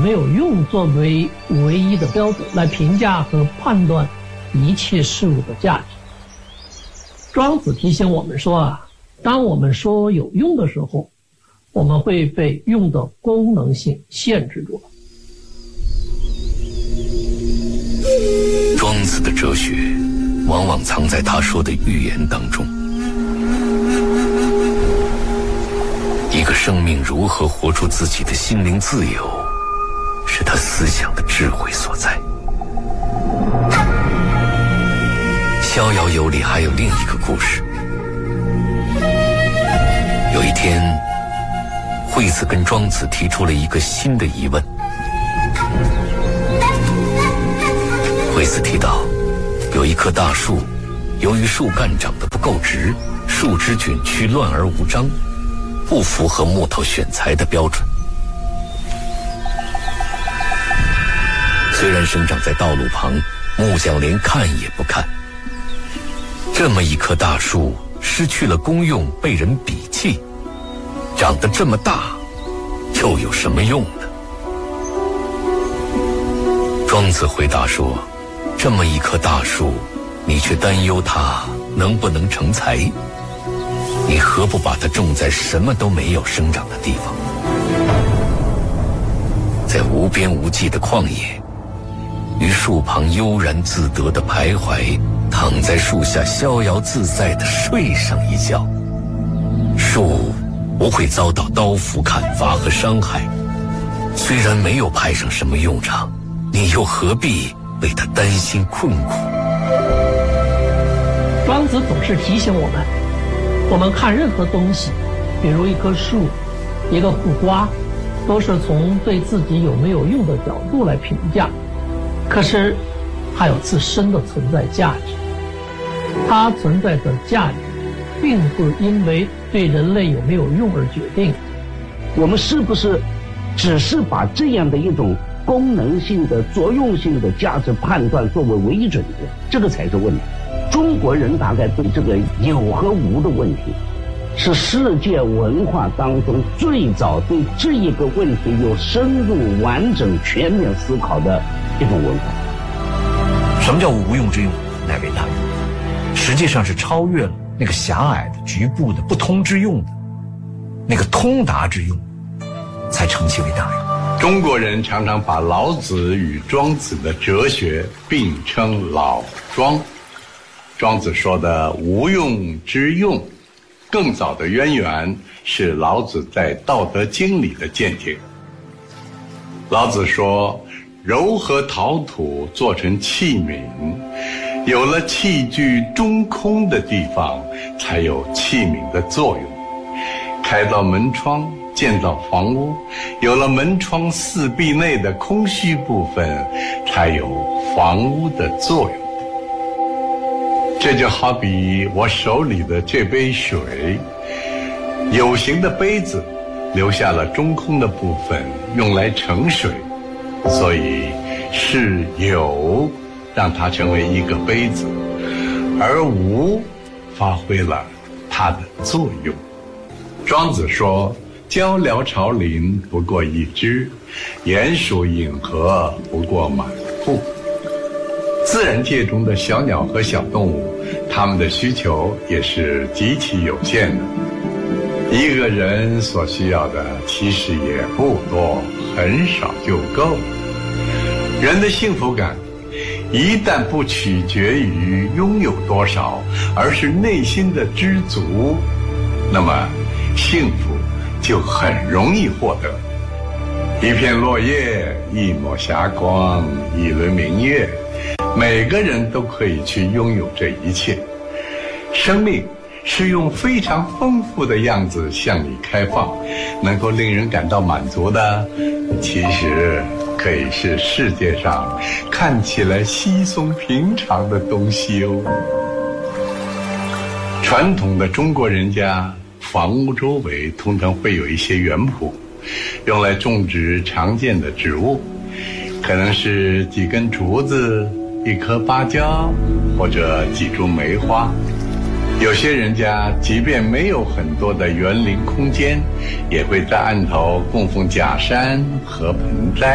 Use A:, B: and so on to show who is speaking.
A: 没有用作为唯一的标准来评价和判断一切事物的价值。庄子提醒我们说当我们说有用的时候，我们会被用的功能性限制住。
B: 庄子的哲学往往藏在他说的寓言当中。一个生命如何活出自己的心灵自由，是他思想的智慧所在。逍遥游里还有另一个故事。有一天，惠子跟庄子提出了一个新的疑问。惠子提到，有一棵大树，由于树干长得不够直，树枝卷曲乱而无章，不符合木头选材的标准。虽然生长在道路旁，木匠连看也不看。这么一棵大树失去了功用，被人鄙弃，长得这么大，又有什么用呢？庄子回答说，这么一棵大树，你却担忧它能不能成材，你何不把它种在什么都没有生长的地方？在无边无际的旷野，于树旁悠然自得地徘徊，躺在树下逍遥自在地睡上一觉，树不会遭到刀斧砍伐和伤害。虽然没有派上什么用场，你又何必为它担心困苦？
A: 庄子总是提醒我们看任何东西，比如一棵树、一个苦瓜，都是从对自己有没有用的角度来评价。可是它有自身的存在价值，它存在的价值并不因为对人类有没有用而决定。
C: 我们是不是只是把这样的一种功能性的作用性的价值判断作为唯一准则，这个才是问题。中国人大概对这个有和无的问题，是世界文化当中最早对这一个问题有深入完整全面思考的一种文化。
D: 什么叫无用之用，乃为大用？实际上是超越了那个狭隘的局部的不通之用的那个通达之用，才成其为大用。
E: 中国人常常把老子与庄子的哲学并称老庄。庄子说的无用之用，更早的渊源是老子在《道德经》里的见解。老子说，糅合陶土做成器皿，有了器具中空的地方，才有器皿的作用。开到门窗，建造房屋，有了门窗四壁内的空虚部分，才有房屋的作用。这就好比我手里的这杯水，有形的杯子留下了中空的部分用来盛水，所以是有让它成为一个杯子，而无发挥了它的作用。庄子说，鹪鹩巢林不过一枝，鼹鼠饮河不过满腹。自然界中的小鸟和小动物，它们的需求也是极其有限的。一个人所需要的其实也不多，很少就够了。人的幸福感一旦不取决于拥有多少，而是内心的知足，那么幸福就很容易获得。一片落叶，一抹霞光，一轮明月，每个人都可以去拥有这一切。生命是用非常丰富的样子向你开放，能够令人感到满足的，其实可以是世界上看起来稀松平常的东西哦。传统的中国人家房屋周围通常会有一些园圃，用来种植常见的植物，可能是几根竹子，一棵芭蕉，或者几株梅花。有些人家即便没有很多的园林空间，也会在案头供奉假山和盆栽。